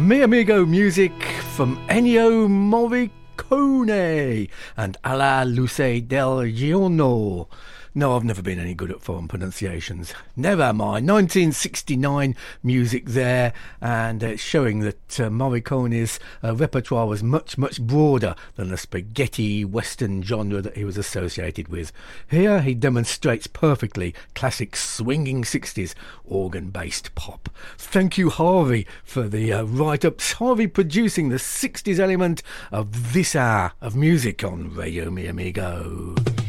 Mi Amigo music from Ennio Morricone and Alla Luce del Giorno. No, I've never been any good at foreign pronunciations. Never am I. 1969 music there, and it's showing that Morricone's repertoire was much, much broader than the spaghetti western genre that he was associated with. Here he demonstrates perfectly classic swinging 60s organ-based pop. Thank you, Harvey, for the write-ups. Harvey producing the 60s element of this hour of music on Radio Mi Amigo.